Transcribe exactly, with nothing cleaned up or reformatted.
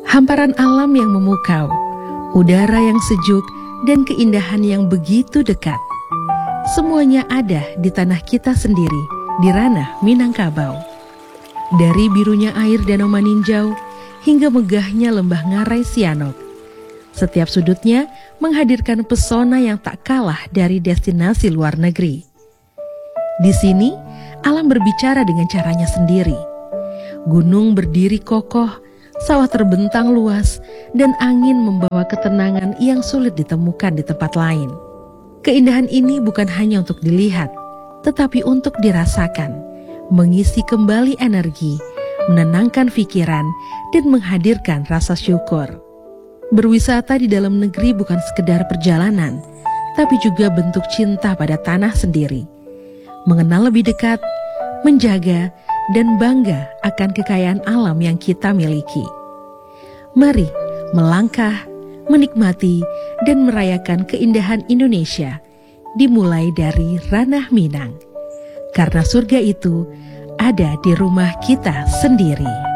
Hamparan alam yang memukau, udara yang sejuk, dan keindahan yang begitu dekat. Semuanya ada di tanah kita sendiri, di ranah Minangkabau. Dari birunya air Danau Maninjau hingga megahnya lembah Ngarai Sianok, setiap sudutnya menghadirkan pesona yang tak kalah dari destinasi luar negeri. Di sini, alam berbicara dengan caranya sendiri. Gunung berdiri kokoh, sawah terbentang luas, dan angin membawa ketenangan yang sulit ditemukan di tempat lain. Keindahan ini bukan hanya untuk dilihat, tetapi untuk dirasakan, mengisi kembali energi, menenangkan pikiran, dan menghadirkan rasa syukur. Berwisata di dalam negeri bukan sekedar perjalanan, tapi juga bentuk cinta pada tanah sendiri. Mengenal lebih dekat, menjaga, dan bangga akan kekayaan alam yang kita miliki. Mari melangkah, menikmati, dan merayakan keindahan Indonesia, dimulai dari ranah Minang. Karena surga itu ada di rumah kita sendiri.